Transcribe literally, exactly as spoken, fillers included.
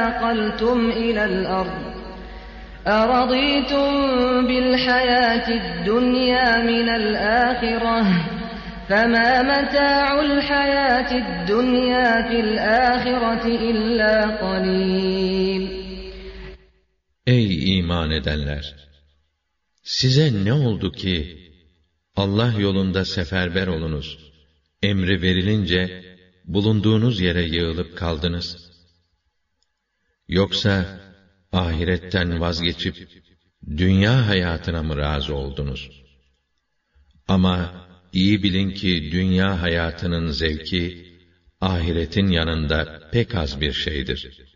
قلتم إلى الأرض أرضيتم بالحياة الدنيا من الآخرة فما متاع الحياة الدنيا في الآخرة إلا قليل. Ey iman edenler! Size ne oldu ki Allah yolunda seferber olunuz emri verilince bulunduğunuz yere yığılıp kaldınız? Yoksa ahiretten vazgeçip dünya hayatına mı razı oldunuz? Ama iyi bilin ki dünya hayatının zevki ahiretin yanında pek az bir şeydir.